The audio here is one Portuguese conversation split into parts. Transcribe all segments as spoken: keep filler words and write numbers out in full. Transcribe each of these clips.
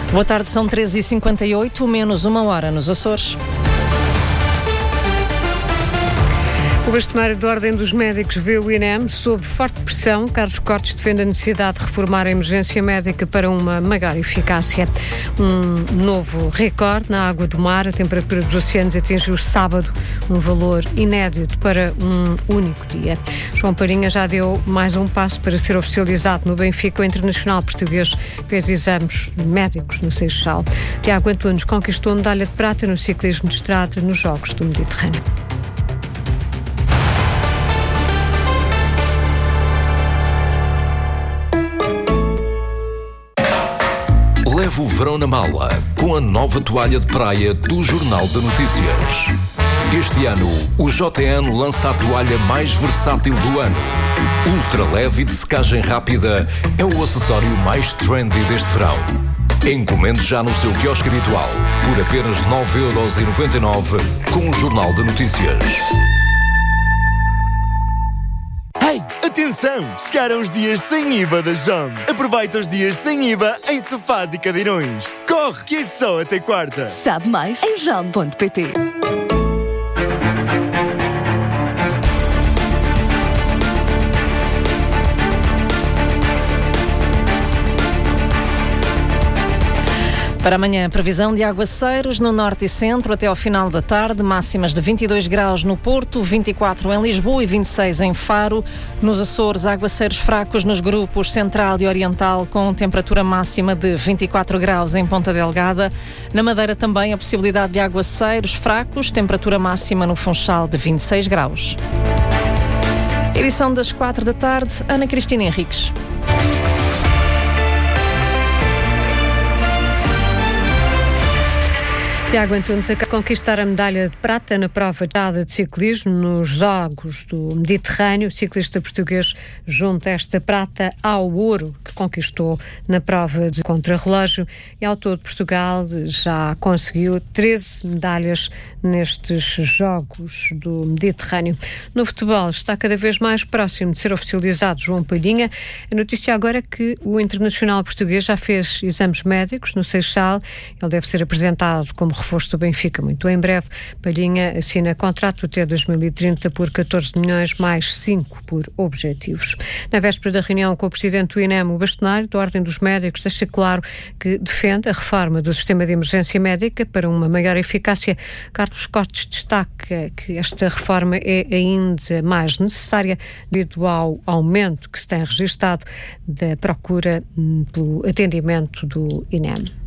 Boa tarde, são treze e cinquenta e oito, menos uma hora nos Açores. O bastonário da Ordem dos Médicos vê o I N E M sob forte pressão. Carlos Cortes defende a necessidade de reformar a emergência médica para uma maior eficácia. Um novo recorde na água do mar. A temperatura dos oceanos atingiu sábado um valor inédito para um único dia. João Parinha já deu mais um passo para ser oficializado no Benfica. O internacional português fez exames médicos no Seixal. Tiago Antunes conquistou medalha de prata no ciclismo de estrada nos Jogos do Mediterrâneo. Leve o verão na mala com a nova toalha de praia do Jornal de Notícias. Este ano, o J N lança a toalha mais versátil do ano. Ultra leve e de secagem rápida, é o acessório mais trendy deste verão. Encomende já no seu quiosque habitual por apenas nove euros e noventa e nove com o Jornal de Notícias. Ei, atenção! Chegaram os dias sem I V A da Jom. Aproveita os dias sem I V A em sofás e cadeirões. Corre, que é só até quarta. Sabe mais em jom ponto pt. Para amanhã, previsão de aguaceiros no norte e centro até ao final da tarde, máximas de vinte e dois graus no Porto, vinte e quatro em Lisboa e vinte e seis em Faro. Nos Açores, aguaceiros fracos nos grupos central e oriental, com temperatura máxima de vinte e quatro graus em Ponta Delgada. Na Madeira também a possibilidade de aguaceiros fracos, temperatura máxima no Funchal de vinte e seis graus. Edição das quatro da tarde, Ana Cristina Henriques. Tiago Antunes acaba de conquistar a medalha de prata na prova de de ciclismo nos Jogos do Mediterrâneo. O ciclista português junta esta prata ao ouro que conquistou na prova de contrarrelógio e ao todo Portugal já conseguiu treze medalhas nestes Jogos do Mediterrâneo. No futebol está cada vez mais próximo de ser oficializado João Parinha. A notícia agora é que o internacional português já fez exames médicos no Seixal. Ele deve ser apresentado como reforço do Benfica muito em breve. Parinha assina contrato até dois mil e trinta por catorze milhões mais cinco por objetivos. Na véspera da reunião com o presidente do I N E M, o bastonário da Ordem dos Médicos deixa claro que defende a reforma do sistema de emergência médica para uma maior eficácia. Carlos Cortes destaca que esta reforma é ainda mais necessária devido ao aumento que se tem registado da procura pelo atendimento do I N E M.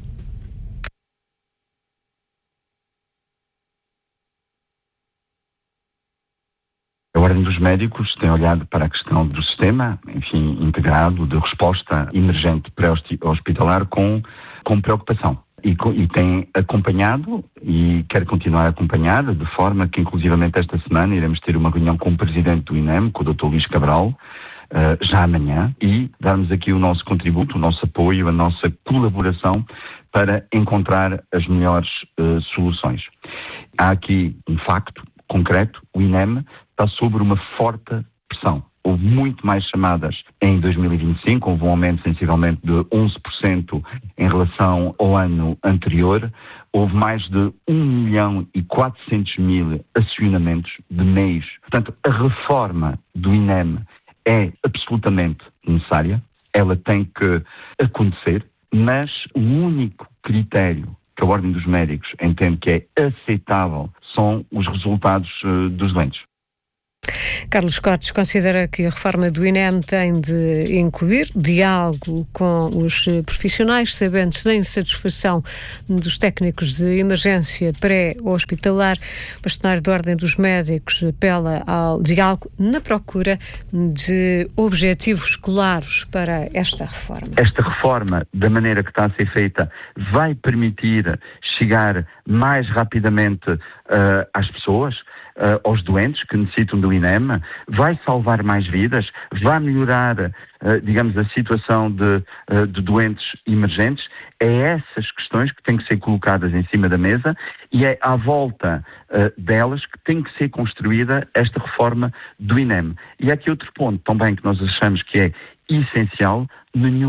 A Ordem dos Médicos tem olhado para a questão do sistema, enfim, integrado, de resposta emergente pré-hospitalar com, com preocupação. E, e tem acompanhado e quer continuar a acompanhar, de forma que, inclusivamente, esta semana iremos ter uma reunião com o presidente do I N E M, com o doutor Luís Cabral, uh, já amanhã, e darmos aqui o nosso contributo, o nosso apoio, a nossa colaboração para encontrar as melhores uh, soluções. Há aqui um facto concreto: o I N E M está sob uma forte pressão. Houve muito mais chamadas em dois mil e vinte e cinco, houve um aumento sensivelmente de onze por cento em relação ao ano anterior, houve mais de um milhão e quatrocentos mil acionamentos de meios. Portanto, a reforma do I N E M é absolutamente necessária, ela tem que acontecer, mas o único critério que a Ordem dos Médicos entende que é aceitável são os resultados uh, dos doentes. Carlos Cortes considera que a reforma do I N E M tem de incluir diálogo com os profissionais, sabendo-se da insatisfação dos técnicos de emergência pré-hospitalar. O bastonário da Ordem dos Médicos apela ao diálogo na procura de objetivos claros para esta reforma. Esta reforma, da maneira que está a ser feita, vai permitir chegar mais rapidamente uh, às pessoas, uh, aos doentes que necessitam do I N E M, vai salvar mais vidas, vai melhorar, uh, digamos, a situação de, uh, de doentes emergentes. É essas questões que têm que ser colocadas em cima da mesa e é à volta uh, delas que tem que ser construída esta reforma do I N E M. E há aqui outro ponto também que nós achamos que é essencial: nenhuma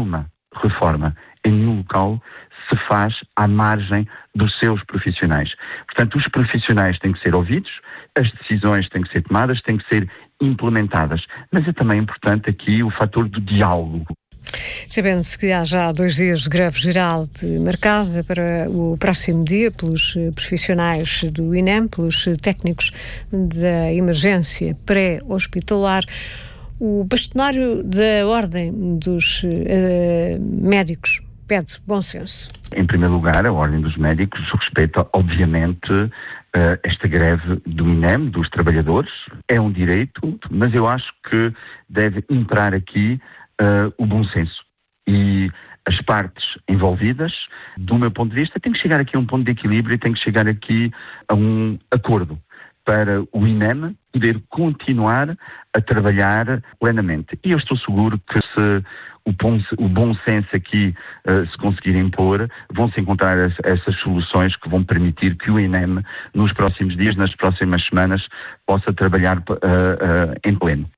reforma em nenhum local se faz à margem dos seus profissionais. Portanto, os profissionais têm que ser ouvidos, as decisões têm que ser tomadas, têm que ser implementadas. Mas é também importante aqui o fator do diálogo. Sabendo-se que há já dois dias de greve geral de marcada para o próximo dia pelos profissionais do I N E M, pelos técnicos da emergência pré-hospitalar, o bastonário da Ordem dos uh, Médicos pede bom senso. Em primeiro lugar, a Ordem dos Médicos respeita, obviamente, uh, esta greve do I N E M, dos trabalhadores. É um direito, mas eu acho que deve imperar aqui uh, o bom senso. E as partes envolvidas, do meu ponto de vista, têm que chegar aqui a um ponto de equilíbrio e têm que chegar aqui a um acordo para o I N E M poder continuar a trabalhar plenamente. E eu estou seguro que se o bom, o bom senso aqui uh, se conseguir impor, vão-se encontrar as, essas soluções que vão permitir que o I N E M, nos próximos dias, nas próximas semanas, possa trabalhar uh, uh, em pleno.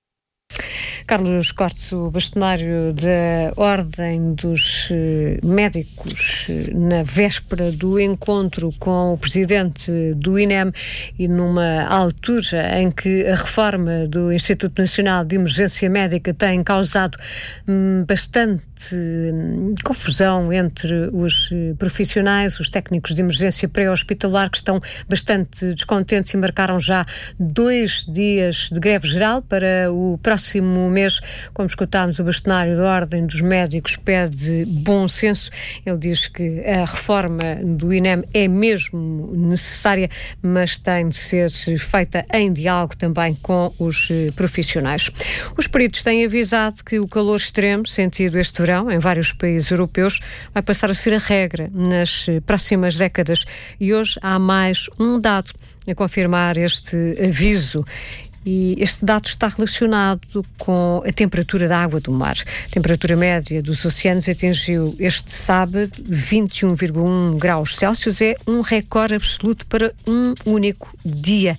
Carlos Cortes, o bastonário da Ordem dos Médicos, na véspera do encontro com o presidente do I N E M e numa altura em que a reforma do Instituto Nacional de Emergência Médica tem causado hum, bastante hum, confusão entre os profissionais, os técnicos de emergência pré-hospitalar, que estão bastante descontentes e marcaram já dois dias de greve geral para o próximo mês. Como escutámos, o bastonário da Ordem dos Médicos pede bom senso. Ele diz que a reforma do I N E M é mesmo necessária, mas tem de ser feita em diálogo também com os profissionais. Os peritos têm avisado que o calor extremo sentido este verão em vários países europeus vai passar a ser a regra nas próximas décadas. E hoje há mais um dado a confirmar este aviso. E este dado está relacionado com a temperatura da água do mar. A temperatura média dos oceanos atingiu este sábado vinte e um vírgula um graus Celsius. É um recorde absoluto para um único dia.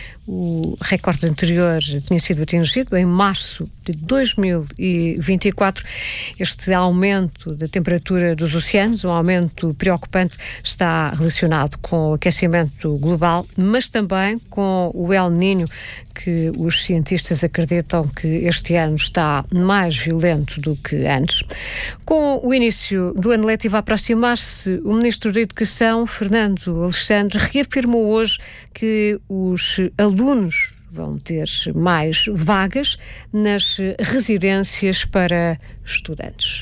O recorde anterior tinha sido atingido em março de dois mil e vinte e quatro. Este aumento da temperatura dos oceanos, um aumento preocupante, está relacionado com o aquecimento global, mas também com o El Niño, que os cientistas acreditam que este ano está mais violento do que antes. Com o início do ano letivo a aproximar-se, o Ministro da Educação, Fernando Alexandre, reafirmou hoje que os alunos vão ter mais vagas nas residências para estudantes.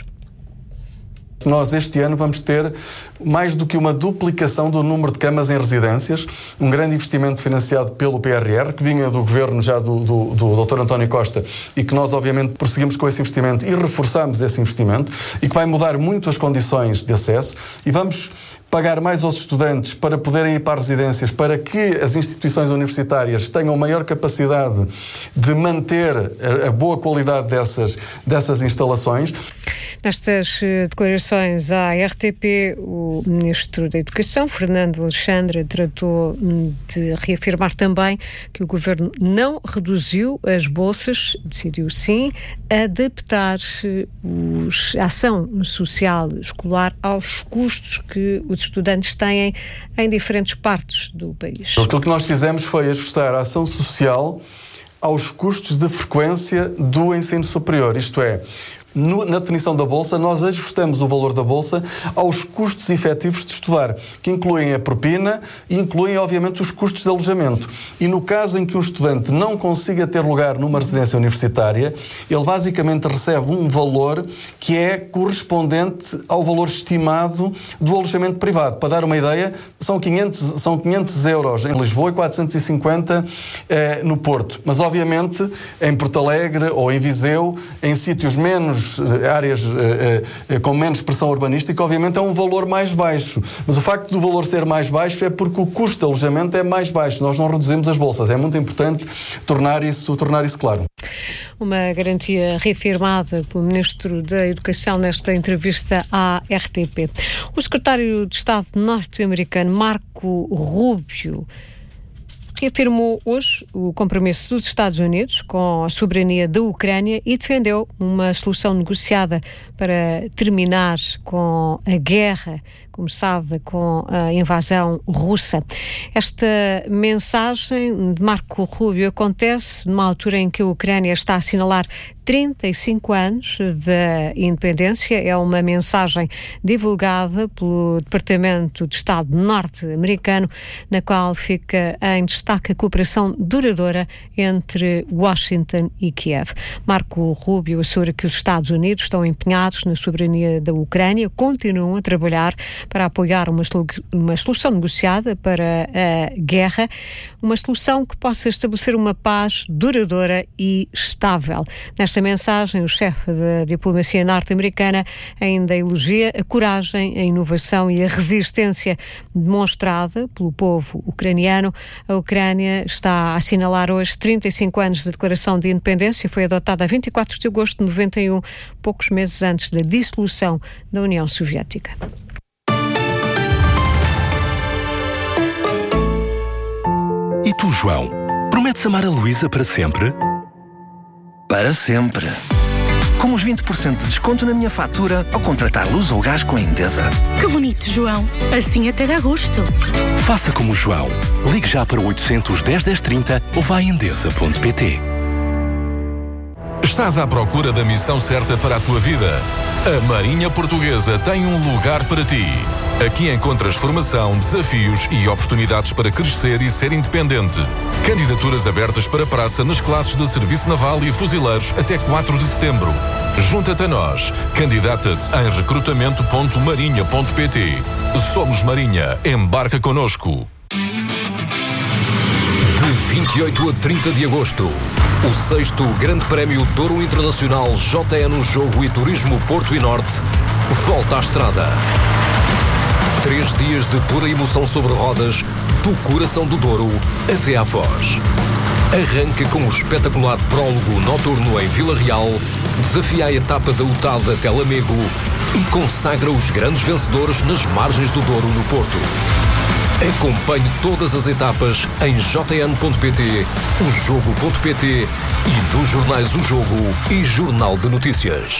Nós este ano vamos ter mais do que uma duplicação do número de camas em residências, um grande investimento financiado pelo P R R, que vinha do governo já do, do, do doutor António Costa, e que nós obviamente prosseguimos com esse investimento e reforçamos esse investimento, e que vai mudar muito as condições de acesso, e vamos pagar mais aos estudantes para poderem ir para as residências, para que as instituições universitárias tenham maior capacidade de manter a, a boa qualidade dessas, dessas instalações. Nestas declarações à R T P, o Ministro da Educação, Fernando Alexandre, tratou de reafirmar também que o Governo não reduziu as bolsas, decidiu sim adaptar os, a ação social escolar aos custos que os estudantes têm em diferentes partes do país. Aquilo que nós fizemos foi ajustar a ação social aos custos de frequência do ensino superior, isto é, No, na definição da Bolsa, nós ajustamos o valor da Bolsa aos custos efetivos de estudar, que incluem a propina e incluem, obviamente, os custos de alojamento. E no caso em que um estudante não consiga ter lugar numa residência universitária, ele basicamente recebe um valor que é correspondente ao valor estimado do alojamento privado. Para dar uma ideia, são quinhentos, são quinhentos euros em Lisboa e quatrocentos e cinquenta eh, no Porto. Mas, obviamente, em Porto Alegre ou em Viseu, em sítios menos áreas uh, uh, com menos pressão urbanística, obviamente é um valor mais baixo. Mas o facto do valor ser mais baixo é porque o custo de alojamento é mais baixo. Nós não reduzimos as bolsas. É muito importante tornar isso, tornar isso claro. Uma garantia reafirmada pelo Ministro da Educação nesta entrevista à R T P. O secretário de Estado norte-americano, Marco Rubio, reafirmou hoje o compromisso dos Estados Unidos com a soberania da Ucrânia e defendeu uma solução negociada para terminar com a guerra começada com a invasão russa. Esta mensagem de Marco Rubio acontece numa altura em que a Ucrânia está a assinalar trinta e cinco anos da independência. É uma mensagem divulgada pelo Departamento de Estado norte-americano, na qual fica em destaque a cooperação duradoura entre Washington e Kiev. Marco Rubio assegura que os Estados Unidos estão empenhados na soberania da Ucrânia, continuam a trabalhar para apoiar uma, uma solução negociada para a guerra, uma solução que possa estabelecer uma paz duradoura e estável. Nesta mensagem, o chefe da diplomacia norte-americana ainda elogia a coragem, a inovação e a resistência demonstrada pelo povo ucraniano. A Ucrânia está a assinalar hoje trinta e cinco anos da Declaração de Independência. Foi adotada a vinte e quatro de agosto de noventa e um, poucos meses antes da dissolução da União Soviética. E tu, João, prometes amar a Luísa para sempre? Para sempre. Com os vinte por cento de desconto na minha fatura ao contratar luz ou gás com a Endesa. Que bonito, João. Assim até dá gosto. Faça como o João. Ligue já para o oitocentos, dez, dez, trinta ou vá a endesa ponto pt. Estás à procura da missão certa para a tua vida? A Marinha Portuguesa tem um lugar para ti. Aqui encontras formação, desafios e oportunidades para crescer e ser independente. Candidaturas abertas para praça nas classes de Serviço Naval e Fuzileiros até quatro de setembro. Junta-te a nós. Candidata-te em recrutamento ponto marinha ponto pt. Somos Marinha. Embarca connosco. De vinte e oito a trinta de agosto, o sexto Grande Prémio Douro Internacional J N Jogo e Turismo Porto e Norte volta à estrada. Três dias de pura emoção sobre rodas, do coração do Douro até à Foz. Arranca com o espetacular prólogo noturno em Vila Real, desafia a etapa da U T A D até Lamego e consagra os grandes vencedores nas margens do Douro no Porto. Acompanhe todas as etapas em j n ponto pt, o jogo ponto pt e nos jornais O Jogo e Jornal de Notícias.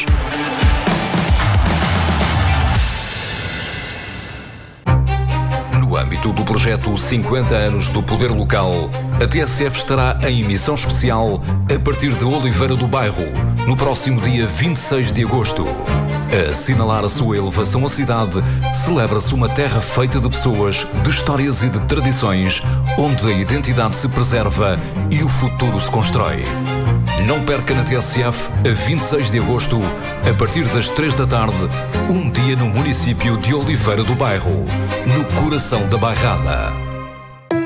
No âmbito do projeto cinquenta anos do Poder Local, a T S F estará em emissão especial a partir de Oliveira do Bairro, no próximo dia vinte e seis de agosto. A assinalar a sua elevação à cidade, celebra-se uma terra feita de pessoas, de histórias e de tradições, onde a identidade se preserva e o futuro se constrói. Não perca na T S F, a vinte e seis de agosto, a partir das três da tarde, um dia no município de Oliveira do Bairro, no coração da Bairrada.